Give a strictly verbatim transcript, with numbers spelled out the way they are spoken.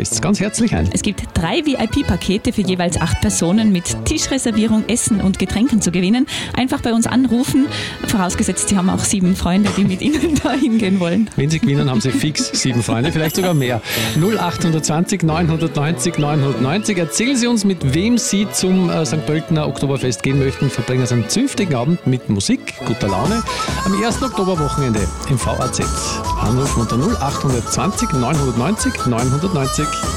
Oktoberfests ganz herzlich ein. Es gibt drei V I P-Pakete für jeweils acht Personen mit Tischreservierung, Essen und Getränken zu gewinnen. Einfach bei uns anrufen, vorausgesetzt, Sie haben auch sieben Freunde, die mit Ihnen da hingehen wollen. Wenn Sie gewinnen, haben Sie fix sieben Freunde, vielleicht sogar mehr. null acht zwanzig neunhundertneunzig neunhundertneunzig. Erzählen Sie uns, mit wem Sie zum äh, Sankt Pöltener Oktoberfest gehen möchten. Verbringen Sie einen zünftigen Abend mit Musik, guter Laune am ersten Oktoberwochenende im V A Z. Anrufen unter null acht zwanzig neunhundertneunzig neunhundertneunzig.